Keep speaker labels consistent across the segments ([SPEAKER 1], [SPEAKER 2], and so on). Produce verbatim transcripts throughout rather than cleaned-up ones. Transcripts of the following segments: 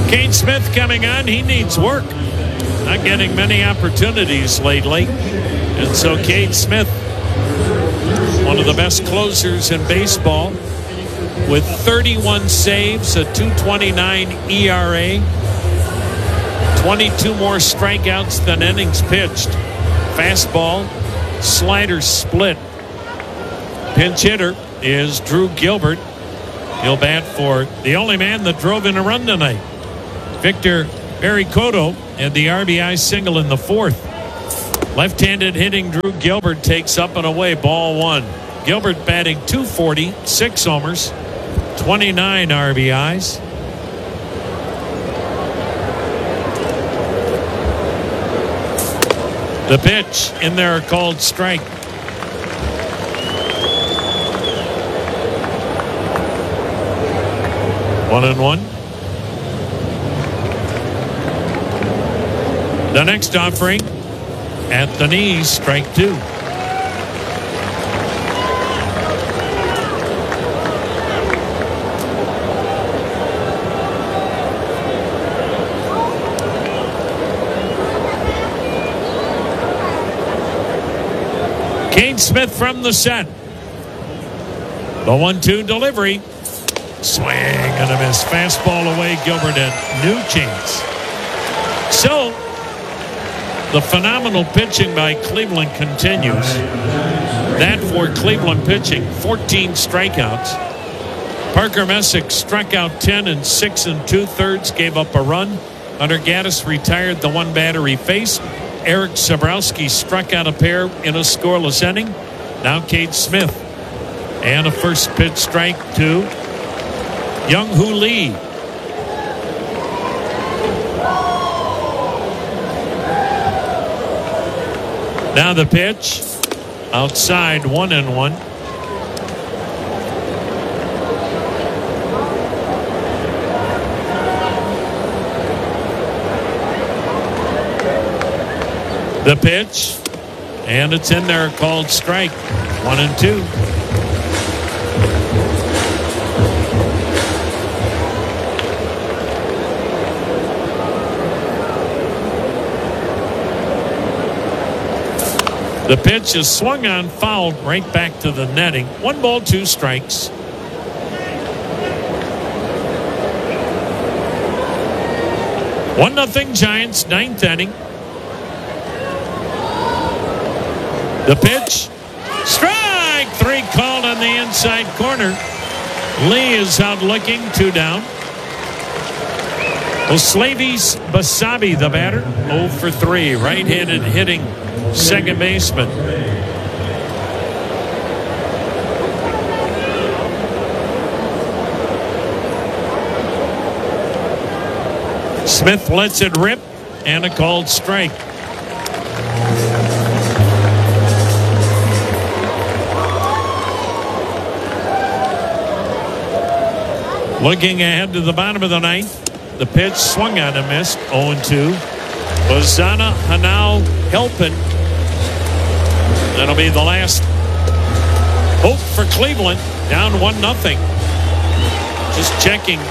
[SPEAKER 1] Cade Smith coming on. He needs work. Not getting many opportunities lately. And so Cade Smith, one of the best closers in baseball, with thirty-one saves, a two twenty-nine E R A, twenty-two more strikeouts than innings pitched. Fastball, slider split. Pinch hitter is Drew Gilbert. He'll bat for the only man that drove in a run tonight. Victor Barry-Cotto had the R B I single in the fourth. Left-handed hitting Drew Gilbert takes up and away, ball one. Gilbert batting two forty, six homers, twenty-nine R B Is. The pitch in there called strike. One and one. The next offering at the knees, strike two. Cade Smith from the set. The one two delivery. Swing and a miss. Fastball away. Gilbert had no chance. So the phenomenal pitching by Cleveland continues. That for Cleveland pitching, fourteen strikeouts. Parker Messick struck out ten and six and two-thirds, gave up a run. Hunter Gaddis retired the one batter he faced. Eric Sabrowski struck out a pair in a scoreless inning. Now Cade Smith. And a first pitch strike to Young-Hoo Lee. Now the pitch. Outside, one and one. The pitch. And it's in there, called strike. One and two. The pitch is swung on, fouled right back to the netting. One ball, two strikes. One nothing Giants, ninth inning. The pitch. Strike three called on the inside corner. Lee is out looking, two down. Oslavis Basabe, the batter, oh for three. Right-handed hitting second baseman. Smith lets it rip and a called strike. Looking ahead to the bottom of the ninth. The pitch swung on and missed. oh and two. Hosanna Hanau Helpin. That'll be the last hope for Cleveland. Down one nothing. Just checking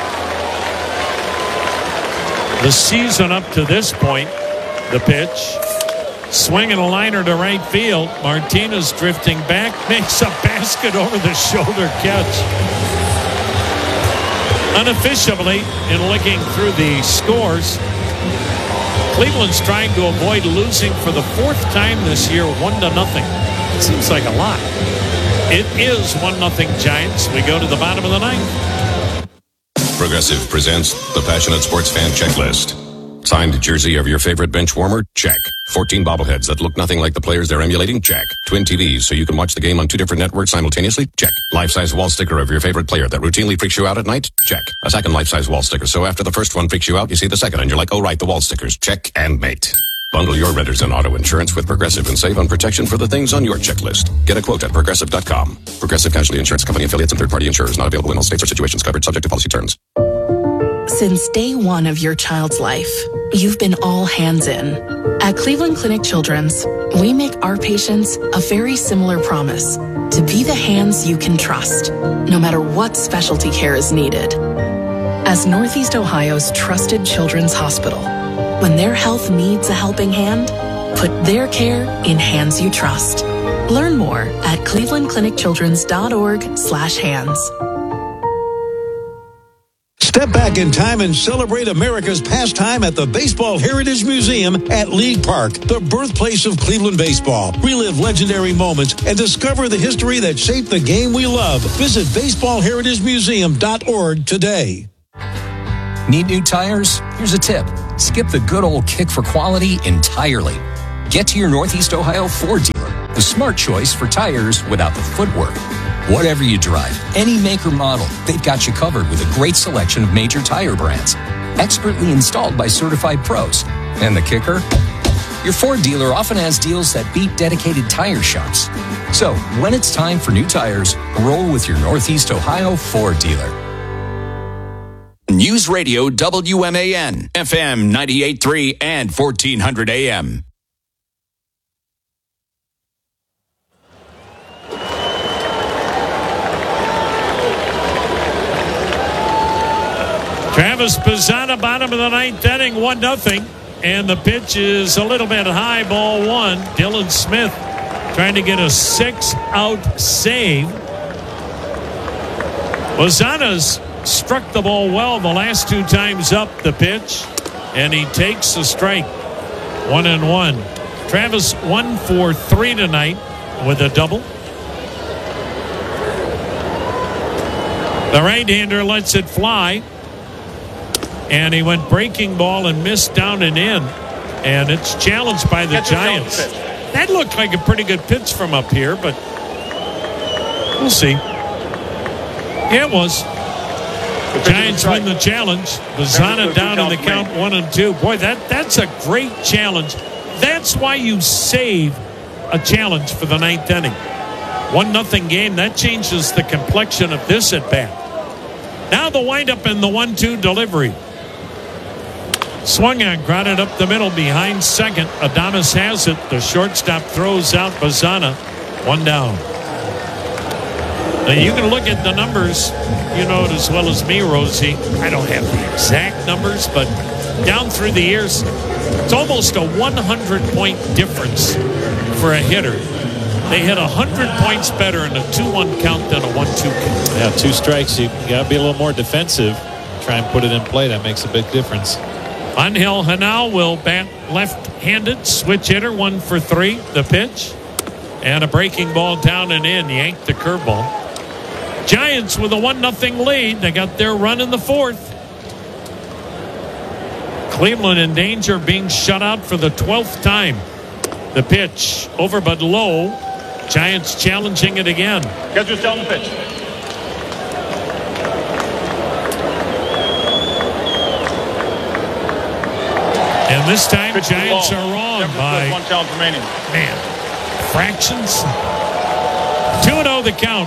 [SPEAKER 1] the season up to this point. The pitch. Swinging a liner to right field. Martinez drifting back. Makes a basket over the shoulder catch. Unofficially, in looking through the scores, Cleveland's trying to avoid losing for the fourth time this year, one to nothing. It seems like a lot. It is one nothing Giants. We go to the bottom of the ninth.
[SPEAKER 2] Progressive presents the Passionate Sports Fan Checklist. Signed jersey of your favorite bench warmer? Check. fourteen bobbleheads that look nothing like the players they're emulating? Check. Twin T Vs so you can watch the game on two different networks simultaneously? Check. Life-size wall sticker of your favorite player that routinely freaks you out at night? Check. A second life-size wall sticker so after the first one freaks you out, you see the second and you're like, oh right, the wall stickers. Check and mate. Bundle your renters and auto insurance with Progressive and save on protection for the things on your checklist. Get a quote at Progressive dot com. Progressive Casualty Insurance Company affiliates and third-party insurers not available in all states or situations covered subject to policy terms.
[SPEAKER 3] Since day one of your child's life, you've been all hands in. At Cleveland Clinic Children's, we make our patients a very similar promise to be the hands you can trust, no matter what specialty care is needed. As Northeast Ohio's trusted children's hospital, when their health needs a helping hand, put their care in hands you trust. Learn more at cleveland clinic children's dot org slash hands.
[SPEAKER 4] Step back in time and celebrate America's pastime at the Baseball Heritage Museum at League Park, the birthplace of Cleveland baseball. Relive legendary moments and discover the history that shaped the game we love. Visit baseball heritage museum dot org today.
[SPEAKER 5] Need new tires? Here's a tip. Skip the good old kick for quality entirely. Get to your Northeast Ohio Ford dealer, the smart choice for tires without the footwork. Whatever you drive, any make or model, they've got you covered with a great selection of major tire brands. Expertly installed by certified pros. And the kicker? Your Ford dealer often has deals that beat dedicated tire shops. So, when it's time for new tires, roll with your Northeast Ohio Ford dealer.
[SPEAKER 6] News Radio W M A N, F M ninety-eight point three and fourteen hundred A M.
[SPEAKER 1] Travis Bazzana, bottom of the ninth inning, one nothing. And the pitch is a little bit high, ball one. Dylan Smith trying to get a six-out save. Bazzana's struck the ball well the last two times up the pitch. And he takes a strike. One and one. Travis one for three tonight with a double. The right-hander lets it fly. And he went breaking ball and missed down and in. And it's challenged by the Giants. That looked like a pretty good pitch from up here, but we'll see. Yeah, it was. The Giants win the challenge. Bazzana down in the count one and two. Boy, that, that's a great challenge. That's why you save a challenge for the ninth inning. One nothing game. That changes the complexion of this at bat. Now the windup and the one two delivery. Swung on, grounded up the middle behind second. Adames has it. The shortstop throws out Bazzana. One down. Now you can look at the numbers. You know it as well as me, Rosie. I don't have the exact numbers, but down through the years, it's almost a one hundred point difference for a hitter. They hit one hundred points better in a two one count than a one two count.
[SPEAKER 7] Yeah, two strikes. You got to be a little more defensive. Try and put it in play. That makes a big difference.
[SPEAKER 1] Angel Hanal will bat left-handed, switch hitter, one for three. The pitch. And a breaking ball down and in. Yanked the curveball. Giants with a one nothing lead. They got their run in the fourth. Cleveland in danger of being shut out for the twelfth time. The pitch over but low. Giants challenging it again.
[SPEAKER 8] Catcher's down the pitch.
[SPEAKER 1] And this time,
[SPEAKER 8] pitch
[SPEAKER 1] Giants are wrong by
[SPEAKER 8] one challenge remaining.
[SPEAKER 1] Man, fractions. two and oh the count.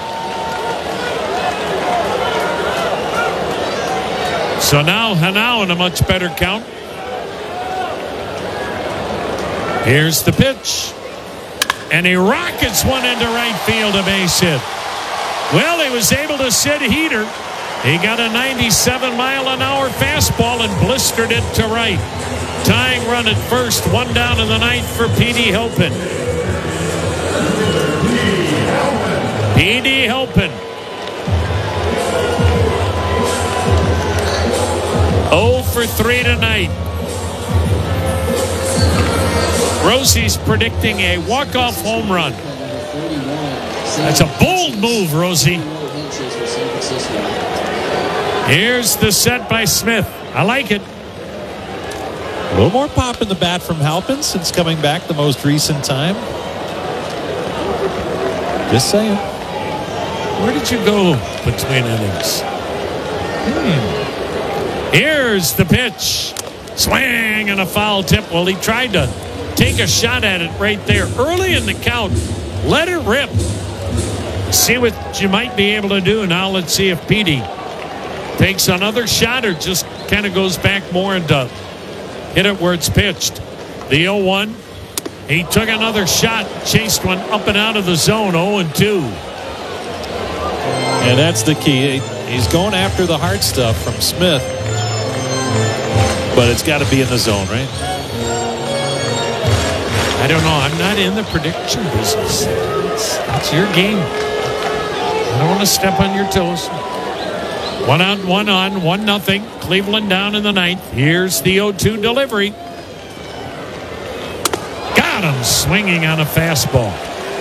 [SPEAKER 1] So now Hanau in a much better count. Here's the pitch. And he rockets one into right field, a base hit. Well, he was able to sit heater. He got a ninety-seven mile an hour fastball and blistered it to right. Tying run at first, one down in the ninth for P D. Helpin. P D. Helpin. oh for three tonight. Rosie's predicting a walk-off home run. That's a bold move, Rosie. Here's the set by Smith. I like it.
[SPEAKER 7] A little more pop in the bat from Halpin since coming back the most recent time. Just saying.
[SPEAKER 1] Where did you go between innings? Hmm. Here's the pitch. Swing and a foul tip. Well, he tried to take a shot at it right there early in the count. Let it rip. See what you might be able to do. Now let's see if P D takes another shot or just kind of goes back more and uh, hit it where it's pitched. The oh one. He took another shot, chased one up and out of the zone, oh and two.
[SPEAKER 7] And that's the key. He's going after the hard stuff from Smith. But it's got to be in the zone, right?
[SPEAKER 1] I don't know. I'm not in the prediction business. It's, it's your game. I don't want to step on your toes. One out, one on, one nothing. Cleveland down in the ninth. Here's the oh two delivery. Got him swinging on a fastball.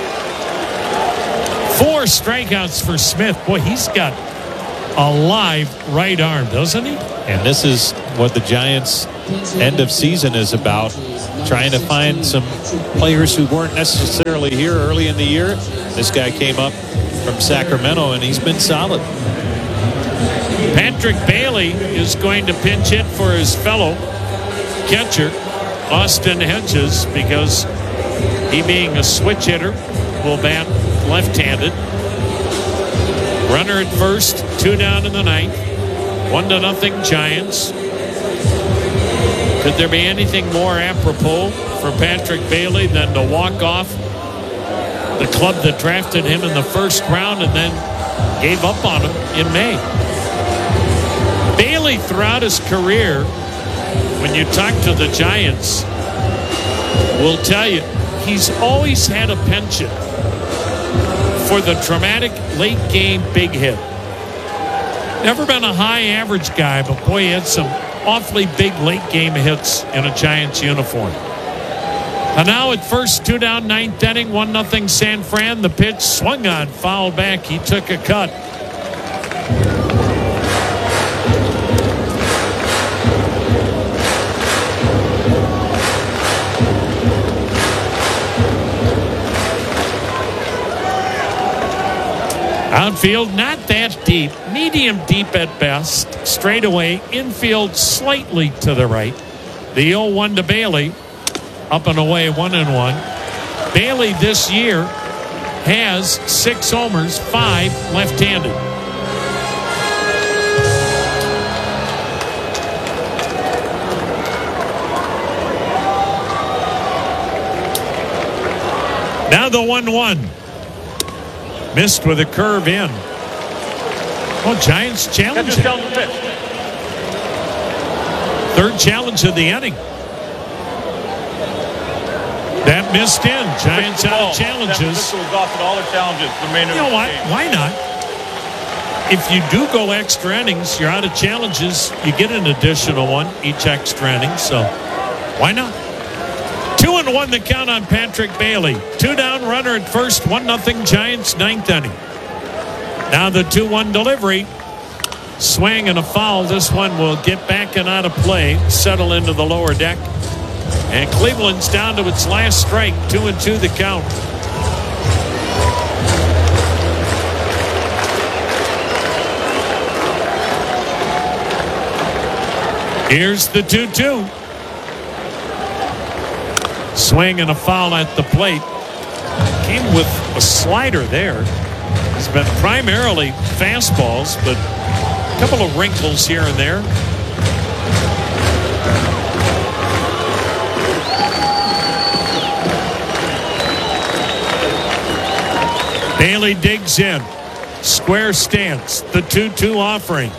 [SPEAKER 1] Four strikeouts for Smith. Boy, he's got a live right arm, doesn't he?
[SPEAKER 7] And this is what the Giants' end of season is about. Trying to find some players who weren't necessarily here early in the year. This guy came up from Sacramento, and he's been solid.
[SPEAKER 1] Patrick Bailey is going to pinch hit for his fellow catcher, Austin Hedges, because he, being a switch hitter, will bat left-handed. Runner at first, two down in the ninth. One to nothing Giants. Could there be anything more apropos for Patrick Bailey than to walk off the club that drafted him in the first round and then gave up on him in May? Bailey, throughout his career, when you talk to the Giants, will tell you he's always had a penchant for the dramatic late game big hit. Never been a high average guy, but boy, he had some awfully big late game hits in a Giants uniform. And now at first, two down, ninth inning, one nothing San Fran. The pitch swung on, foul back. He took a cut. Outfield not that deep, medium deep at best. Straight away, infield slightly to the right. The oh one to Bailey, up and away, one and one. Bailey this year has six homers, five left-handed. Now the one one. Missed with a curve in. Oh, Giants challenge. Third challenge of the inning. That missed in. Giants out of challenges.
[SPEAKER 8] Was off at all their challenges.
[SPEAKER 1] You know what? Why not? If you do go extra innings, you're out of challenges. You get an additional one each extra inning. So why not? Two and one the count on Patrick Bailey. Two down, runner at first, one nothing Giants, ninth inning. Now the two one delivery. Swing and a foul. This one will get back and out of play, settle into the lower deck. And Cleveland's down to its last strike. Two and two the count. Here's the two two. Swing and a foul at the plate. Came with a slider there. It's been primarily fastballs, but a couple of wrinkles here and there. Bailey digs in. Square stance. The two two offering.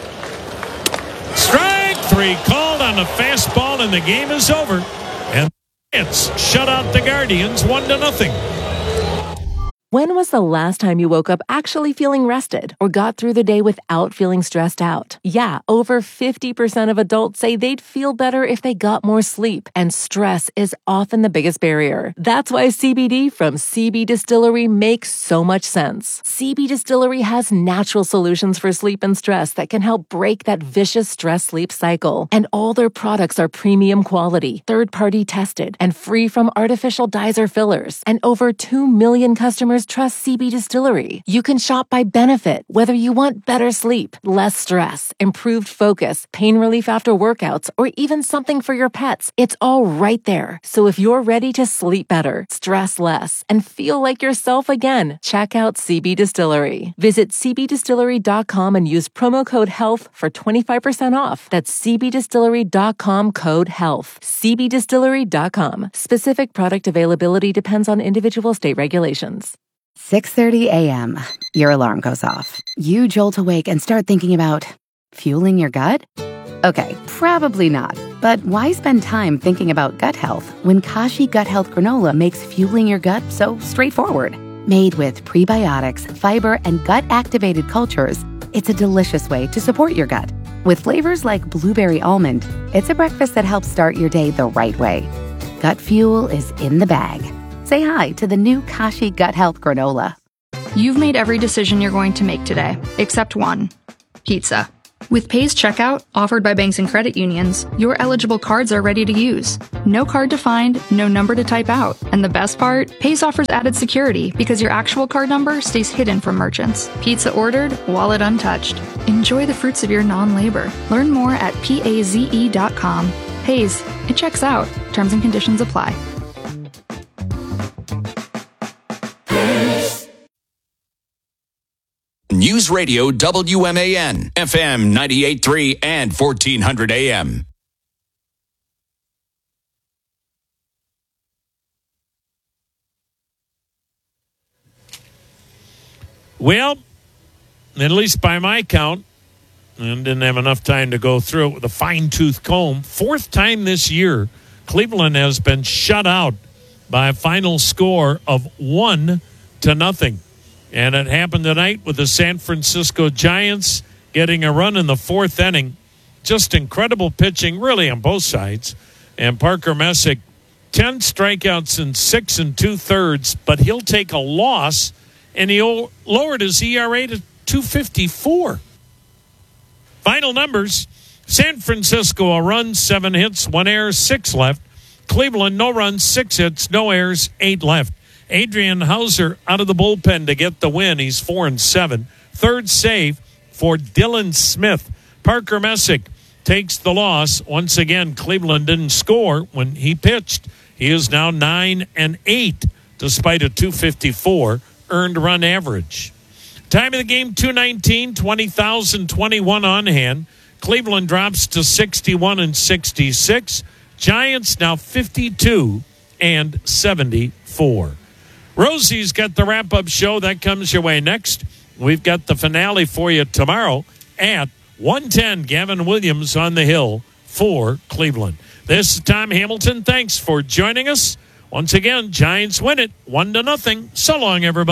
[SPEAKER 1] Strike three called on the fastball, and the game is over. And it's shut out the Guardians one to nothing.
[SPEAKER 9] When was the last time you woke up actually feeling rested or got through the day without feeling stressed out? Yeah, over fifty percent of adults say they'd feel better if they got more sleep, and stress is often the biggest barrier. That's why C B D from C B Distillery makes so much sense. C B Distillery has natural solutions for sleep and stress that can help break that vicious stress-sleep cycle. And all their products are premium quality, third-party tested, and free from artificial dyes or fillers. And over two million customers trust C B Distillery. You can shop by benefit, whether you want better sleep, less stress, improved focus, pain relief after workouts, or even something for your pets. It's all right there. So if you're ready to sleep better, stress less, and feel like yourself again, check out C B Distillery. Visit c b distillery dot com and use promo code HEALTH for twenty-five percent off. That's c b distillery dot com code HEALTH. c b distillery dot com. Specific product availability depends on individual state regulations.
[SPEAKER 8] six thirty a.m. Your alarm goes off. You jolt awake and start thinking about fueling your gut? Okay, probably not. But why spend time thinking about gut health when Kashi Gut Health Granola makes fueling your gut so straightforward? Made with prebiotics, fiber, and gut-activated cultures, it's a delicious way to support your gut. With flavors like blueberry almond, it's a breakfast that helps start your day the right way. Gut fuel is in the bag. Say hi to the new Kashi Gut Health Granola.
[SPEAKER 10] You've made every decision you're going to make today, except one. Pizza. With Pay's checkout, offered by banks and credit unions, your eligible cards are ready to use. No card to find, no number to type out. And the best part? Pay's offers added security because your actual card number stays hidden from merchants. Pizza ordered, wallet untouched. Enjoy the fruits of your non-labor. Learn more at paze dot com. Pay's. It checks out. Terms and conditions apply.
[SPEAKER 6] News Radio W M A N, F M ninety-eight point three and fourteen hundred A M.
[SPEAKER 1] Well, at least by my count, and didn't have enough time to go through it with a fine-tooth comb, fourth time this year, Cleveland has been shut out by a final score of one to nothing. And it happened tonight with the San Francisco Giants getting a run in the fourth inning. Just incredible pitching, really, on both sides. And Parker Messick, ten strikeouts in six and two-thirds, but he'll take a loss, and he lowered his E R A to two fifty-four. Final numbers, San Francisco, a run, seven hits, one error, six left. Cleveland, no runs, six hits, no errors, eight left. Adrian Hauser out of the bullpen to get the win. He's four and seven. Third save for Dylan Smith. Parker Messick takes the loss. Once again, Cleveland didn't score when he pitched. He is now nine and eight, despite a two fifty-four earned run average. Time of the game, two nineteen, twenty thousand twenty-one on hand. Cleveland drops to sixty-one and sixty-six. Giants now fifty-two and seventy-four. Rosie's got the wrap-up show. That comes your way next. We've got the finale for you tomorrow at one ten. Gavin Williams on the hill for Cleveland. This is Tom Hamilton. Thanks for joining us. Once again, Giants win it one to nothing. So long, everybody.